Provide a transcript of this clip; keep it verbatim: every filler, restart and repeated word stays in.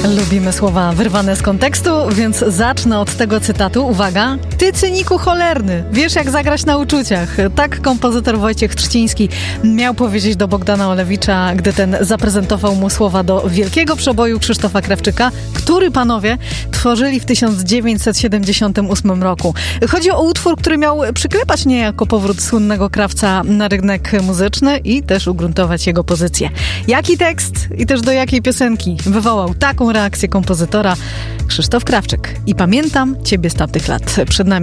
Lubimy słowa wyrwane z kontekstu, więc zacznę od tego cytatu. Uwaga. Ty, cyniku cholerny, wiesz jak zagrać na uczuciach. Tak kompozytor Wojciech Trzciński miał powiedzieć do Bogdana Olewicza, gdy ten zaprezentował mu słowa do wielkiego przeboju Krzysztofa Krawczyka, który, panowie, tworzyli w tysiąc dziewięćset siedemdziesiątym ósmym roku. Chodzi o utwór, który miał przyklepać niejako powrót słynnego Krawca na rynek muzyczny i też ugruntować jego pozycję. Jaki tekst i też do jakiej piosenki wywołał taką reakcję kompozytora Krzysztof Krawczyk? I pamiętam ciebie z tamtych lat. Przed nami